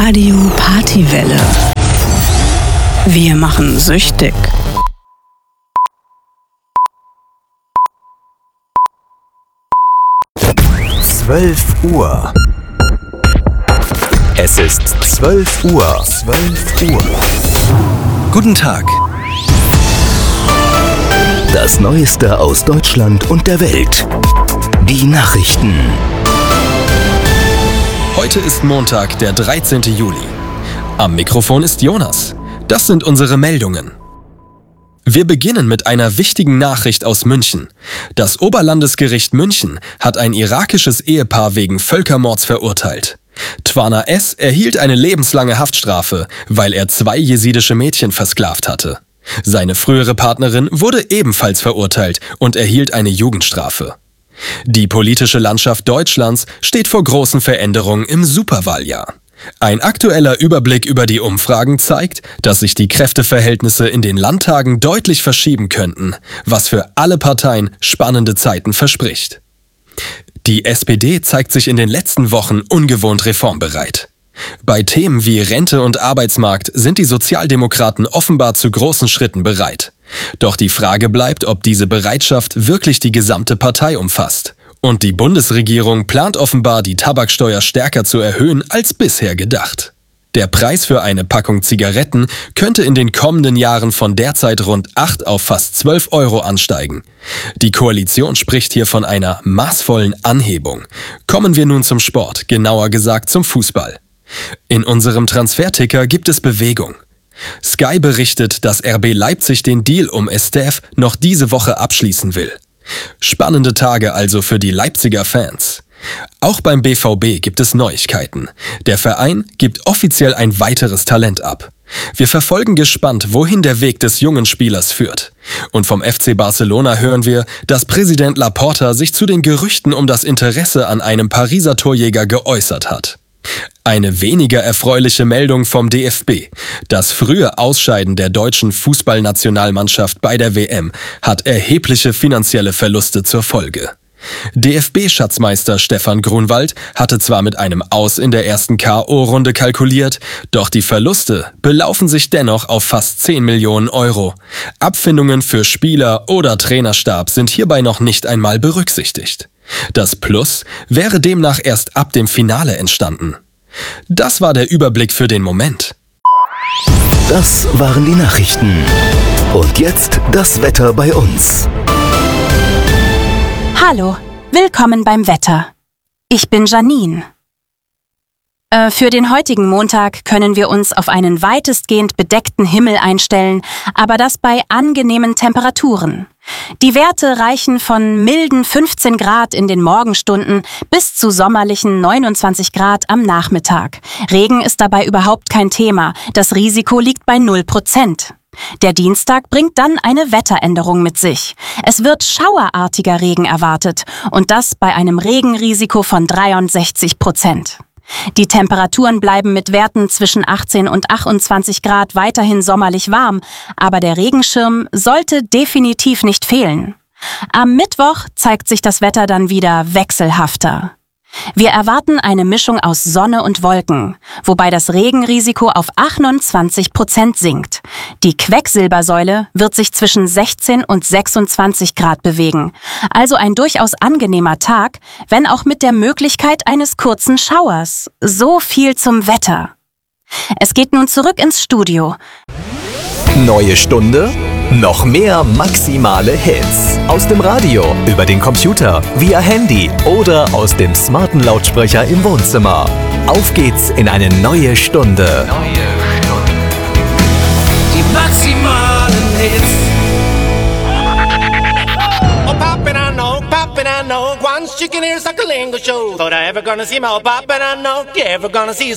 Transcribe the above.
Radio Partywelle. Wir machen süchtig. Uhr. Es ist 12 Uhr. Guten Tag. Das Neueste aus Deutschland und der Welt. Die Nachrichten. Heute ist Montag, der 13. Juli. Am Mikrofon ist Jonas. Das sind unsere Meldungen. Wir beginnen mit einer wichtigen Nachricht aus München. Das Oberlandesgericht München hat ein irakisches Ehepaar wegen Völkermords verurteilt. Twana S. erhielt eine lebenslange Haftstrafe, weil er 2 jesidische Mädchen versklavt hatte. Seine frühere Partnerin wurde ebenfalls verurteilt und erhielt eine Jugendstrafe. Die politische Landschaft Deutschlands steht vor großen Veränderungen im Superwahljahr. Ein aktueller Überblick über die Umfragen zeigt, dass sich die Kräfteverhältnisse in den Landtagen deutlich verschieben könnten, was für alle Parteien spannende Zeiten verspricht. Die SPD zeigt sich in den letzten Wochen ungewohnt reformbereit. Bei Themen wie Rente und Arbeitsmarkt sind die Sozialdemokraten offenbar zu großen Schritten bereit. Doch die Frage bleibt, ob diese Bereitschaft wirklich die gesamte Partei umfasst. Und die Bundesregierung plant offenbar, die Tabaksteuer stärker zu erhöhen als bisher gedacht. Der Preis für eine Packung Zigaretten könnte in den kommenden Jahren von derzeit rund 8 auf fast 12 Euro ansteigen. Die Koalition spricht hier von einer maßvollen Anhebung. Kommen wir nun zum Sport, genauer gesagt zum Fußball. In unserem Transferticker gibt es Bewegung. Sky berichtet, dass RB Leipzig den Deal um Estève noch diese Woche abschließen will. Spannende Tage also für die Leipziger Fans. Auch beim BVB gibt es Neuigkeiten. Der Verein gibt offiziell ein weiteres Talent ab. Wir verfolgen gespannt, wohin der Weg des jungen Spielers führt. Und vom FC Barcelona hören wir, dass Präsident Laporta sich zu den Gerüchten um das Interesse an einem Pariser Torjäger geäußert hat. Eine weniger erfreuliche Meldung vom DFB. Das frühe Ausscheiden der deutschen Fußballnationalmannschaft bei der WM hat erhebliche finanzielle Verluste zur Folge. DFB-Schatzmeister Stefan Grunwald hatte zwar mit einem Aus in der ersten K.O.-Runde kalkuliert, doch die Verluste belaufen sich dennoch auf fast 10 Millionen Euro. Abfindungen für Spieler oder Trainerstab sind hierbei noch nicht einmal berücksichtigt. Das Plus wäre demnach erst ab dem Finale entstanden. Das war der Überblick für den Moment. Das waren die Nachrichten. Und jetzt das Wetter bei uns. Hallo, willkommen beim Wetter. Ich bin Janine. Für den heutigen Montag können wir uns auf einen weitestgehend bedeckten Himmel einstellen, aber das bei angenehmen Temperaturen. Die Werte reichen von milden 15 Grad in den Morgenstunden bis zu sommerlichen 29 Grad am Nachmittag. Regen ist dabei überhaupt kein Thema, das Risiko liegt bei 0%. Der Dienstag bringt dann eine Wetteränderung mit sich. Es wird schauerartiger Regen erwartet und das bei einem Regenrisiko von 63%. Die Temperaturen bleiben mit Werten zwischen 18 und 28 Grad weiterhin sommerlich warm, aber der Regenschirm sollte definitiv nicht fehlen. Am Mittwoch zeigt sich das Wetter dann wieder wechselhafter. Wir erwarten eine Mischung aus Sonne und Wolken, wobei das Regenrisiko auf 28% sinkt. Die Quecksilbersäule wird sich zwischen 16 und 26 Grad bewegen. Also ein durchaus angenehmer Tag, wenn auch mit der Möglichkeit eines kurzen Schauers. So viel zum Wetter. Es geht nun zurück ins Studio. Neue Stunde, noch mehr maximale Hits. Aus dem Radio, über den Computer, via Handy oder aus dem smarten Lautsprecher im Wohnzimmer. Auf geht's in eine neue Stunde. Die maximalen Hits. Oh, poppin', I know. One chicken ears like a lingo show. Thought I ever gonna see my poppin', I know. You ever gonna see